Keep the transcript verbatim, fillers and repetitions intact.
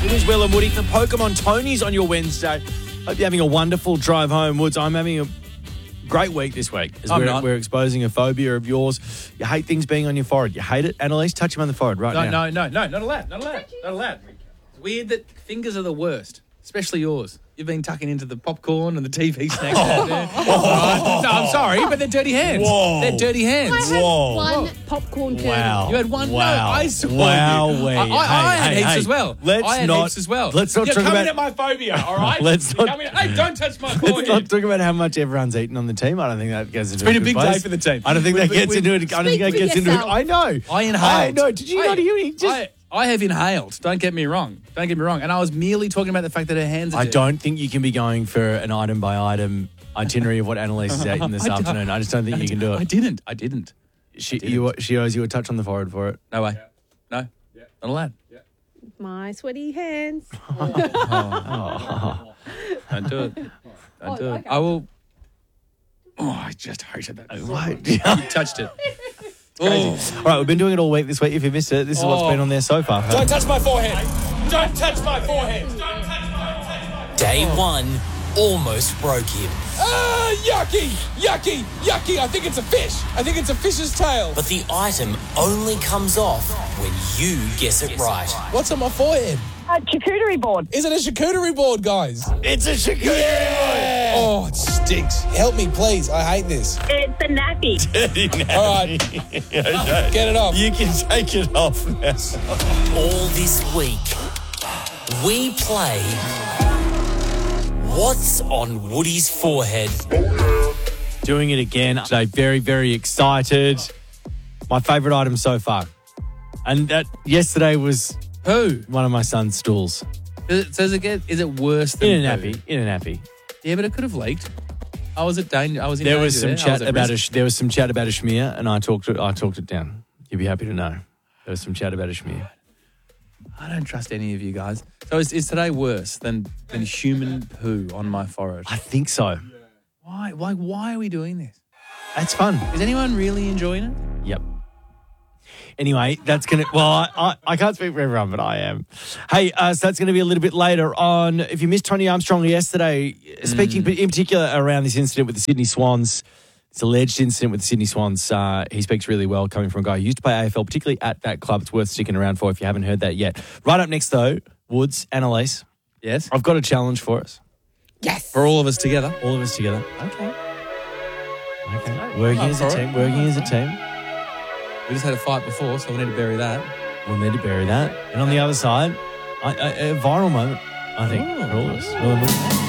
It is Will and Woody for Pokemon Tony's on your Wednesday. Hope you're having a wonderful drive home, Woods. I'm having a great week this week. As I'm we're, not. we're exposing a phobia of yours. You hate things being on your forehead. You hate it. Annalise, touch him on the forehead right No, now. no, no, no, not allowed, not allowed, not allowed. It's weird that fingers are the worst, especially yours. You've been tucking into the popcorn and the T V snacks out there. Right? No, I'm sorry, but they're dirty hands. Whoa. They're dirty hands. I had Whoa. one popcorn kernel. Wow. You had one? Wow. No, I saw Wow. you. Wait. I, I, I Hey, had hey, heaps hey. as well. Let's I had not, heaps as well. Let's not You're talk coming about at my phobia, all right? Let's You're not- coming at, hey, don't touch my Let's forehead. not talk about how much everyone's eaten on the team. I don't think that gets into been a a good big place. day for the team. I don't think We- that we- gets we- into it. I don't think that Speak for gets into it. yourself. I know. I inhaled. I know. Did you I- not hear me? Just. I, I have inhaled. Don't get me wrong. Don't get me wrong. And I was merely talking about the fact that her hands are I dirty. don't think you can be going for an item by item itinerary of what Annalise has eaten this I don't- afternoon. I just don't think you can do I it. didn't. I didn't. She, you, she owes you a touch on the forehead for it. No way. No. Not allowed. My sweaty hands. Don't do it. Don't Oh, do it. okay. I will. Oh, I just hated that. What? You touched it. Oh. All right, we've been doing it all week this week. If you missed it, this is what's Oh. been on there so far. Don't touch my forehead. Don't touch my forehead. Day one almost broke him, Ah, yucky, yucky, yucky. I think it's a fish. I think it's a fish's tail. but the item only comes off when you guess it right. What's on my forehead? A charcuterie board. Is it a charcuterie board, guys? It's a charcuterie Oh, it stinks. Help me, please. I hate this. It's a nappy. All right, get it off. You can take it off now. All this week, we play What's on Woody's Forehead? Doing it again today. Very, very excited. My favourite item so far. And that yesterday was Who? one of my son's stools. Does it, says it get, is it worse than In a poo? nappy. In a nappy. Yeah, but it could have leaked. I was at danger. I was in There danger was some there. I chat was at about a risk. sh- there was some chat about a schmear, and I talked it. I talked it down. You'd be happy to know. There was some chat about a schmear. I don't trust any of you guys. So is, is today worse than, than human poo on my forehead? I think so. Why? Why? Why are we doing this? That's fun. Is anyone really enjoying it? Yep. Anyway, that's going to, well, I, I, I can't speak for everyone, but I am. Hey, uh, so that's going to be a little bit later on. If you missed Tony Armstrong yesterday, speaking in particular around this incident with the Sydney Swans, this alleged incident with the Sydney Swans, uh, he speaks really well coming from a guy who used to play A F L, particularly at that club. It's worth sticking around for if you haven't heard that yet. Right up next, though, Woods, Annalise, Yes. I've got a challenge for us. Yes. For all of us together. All of us together. Okay. Okay. Working I'm as a for it. team. Working as a team. We just had a fight before, so we need to bury that. We'll need to bury that. And on the other side, I, I, a viral moment, I think, for all of us. Will and Woody.